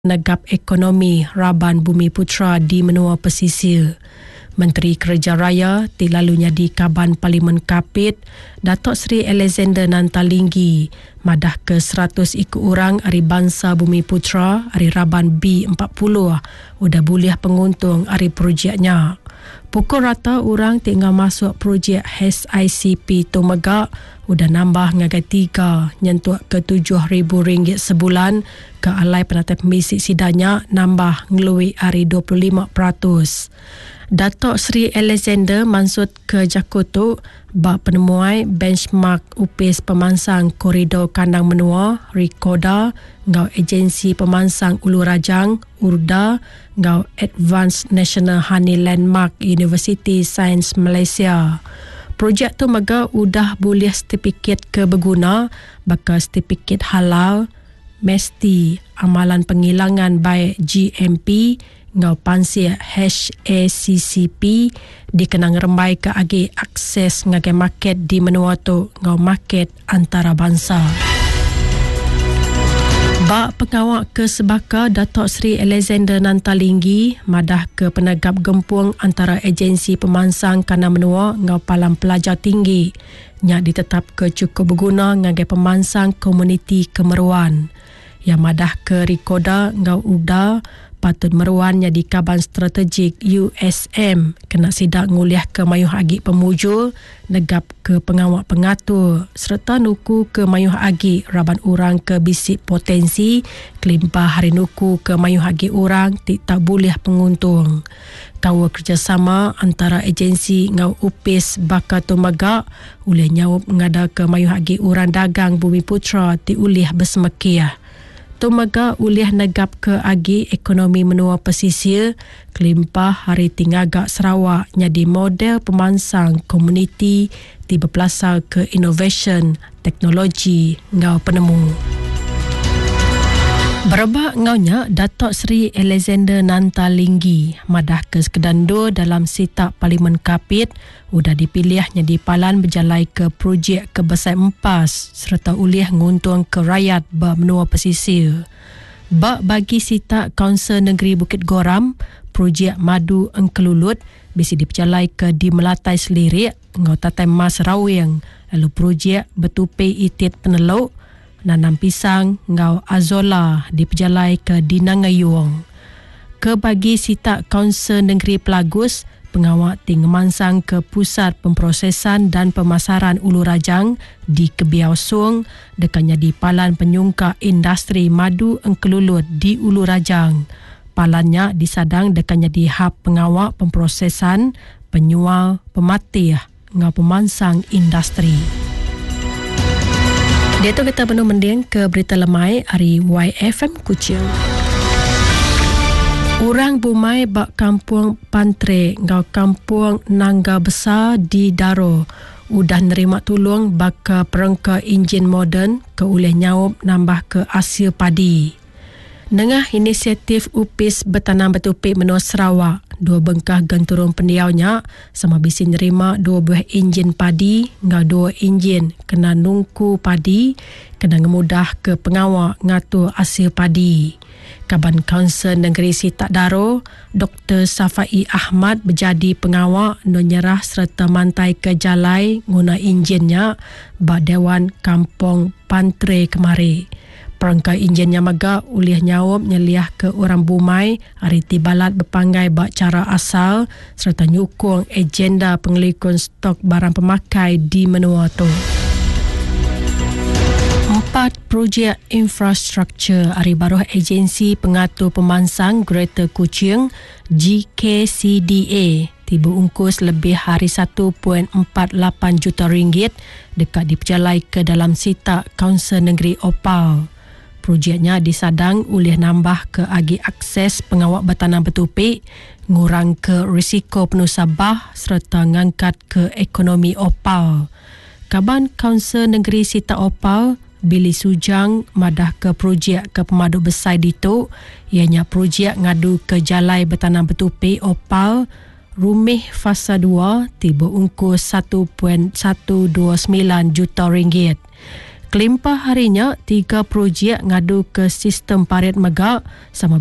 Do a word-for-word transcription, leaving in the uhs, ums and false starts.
Negap Ekonomi Raban Bumiputra di Menua Pesisir. Menteri Kerja Raya tilalunya di Kaban Parlimen Kapit, Datuk Seri Alexander Nantalinggi madah ke seratus ikut orang Hari Bangsa Bumiputra Hari Raban B empat puluh udah buliah penguntung hari projeknya. Pukul rata orang tinggal masuk projek H I C P Tomegak udah nambah ngagai tiga nyentuh ke tujuh ribu ringgit sebulan ke alai penata pemisik sidanya nambah ngelui hari dua puluh lima peratus. Datuk Seri Alexander mansut ke Jakarta bak penemuai benchmark upis pemansang koridor kandang menua Rikoda ngau agensi pemansang Ulu Rajang Urda ngau Advanced National Honey Landmark University Science Malaysia. Projek tu mega udah boleh sertifikat keberguna bakal sertifikat halal mesti amalan penghilangan by G M P ngau pansir H A C C P dikenang rembai ke agi akses ngagai market di menua tu ngau market antarabangsa. Bak pengawak ke Sebaka Datuk Seri Alexander Nantalinggi madah ke penegap gempung antara agensi pemansang kana menua ngau palang pelajar tinggi nyak ditetap ke cukup berguna ngagai pemansang komuniti kemeruan. Yang madah ke Rikoda ngau Uda patut meruannya di Kaban Strategik U S M kena sidak nguliah ke mayuh agi pemujul negap ke pengawak pengatur serta nuku ke mayuh agi raban orang ke bisik potensi kelimpah hari nuku ke mayuh agi orang tik tak boleh penguntung. Kawa kerjasama antara agensi ngau upis baka Tomegak ulih nyawup ngada ke mayuh agi orang dagang Bumiputra ti ulih bersemekiah. Tomegak ulih negap ke agi ekonomi menua pesisir kelimpah hari tingagak Sarawak nyadi model pemansang komuniti ti berpelasar ke innovation teknologi ngau penemu. Berebak ngaunya Datuk Seri Alexander Nantalinggi madah ke Sekedando dalam sitak Parlimen Kapit udah dipilihnya di palan berjalai ke projek kebesar empas serta ulih nguntung ke rakyat bermenua pesisir. Bak bagi sitak Kaunsil Negeri Bukit Goram, projek Madu Engkelulut bisi diperjalai ke di Melatai Selirik ngau Tatai Mas Rawing, lalu projek Betupai Itit Peneluk nanam pisang ngau Azola diperjalai ke Dinangayuang. Ke bagi sitak Kaunsil Negeri Pelagus, pengawak ting mansang ke Pusat Pemprosesan dan Pemasaran Ulu Rajang di Kebiau Sung dekatnya di Palan Penyungka Industri Madu Engkelulut di Ulu Rajang. Palannya disadang dekatnya di Hab Pengawak Pemprosesan, Penyual, Pematih ngau pemansang industri. Dia tu kita penuh mending ke berita lemai hari Y F M Kuching. Orang Bumai bak kampung Pantre ngau kampung Nangga Besar di Daro udah nerima tolong baka perengka enjin moden ke oleh nyawup nambah ke hasil padi. Nengah inisiatif upis bertanam betupik menua Sarawak, dua bengkah genturung pendiaunya sama bisi nerima dua buah enjin padi ngau dua enjin kena nungku padi kena ngemudah ke pengawak ngatur hasil padi. Kaban Kaunsil Negeri Sitak Daro, Doktor Safai Ahmad berjadi pengawak nonyerah serta mantai ke jalai guna enjinnya bak Dewan Kampung Pantre kemari. Perangkai enjinnya mega ulih nyawup nyeliah ke orang Bumai hari tibalat berpanggai bak cara asal serta nyukung agenda pengelikun stok barang pemakai di menua tu. Empat projek infrastruktur hari baruh agensi pengatur pemansang Greater Kuching G K C D A tiba ungkus lebih hari satu perpuluhan empat lapan juta ringgit dekat diperjalai ke dalam sitak Kaunsil Negeri Opal. Projeknya disadang oleh nambah ke agi akses pengawak bertanam betupik, ngurang ke risiko penusabah serta ngangkat ke ekonomi Opal. Kaban Kaunsil Negeri Sitak Opal Billy Sujang madah ke projek ke pemadu besar dituk ianya projek ngadu ke jalai bertanam betupik Opal Rumih Fasa dua tiba ungkus satu perpuluhan satu dua sembilan juta ringgit. Kelimpah harinya, tiga projek ngadu ke sistem parit megak sama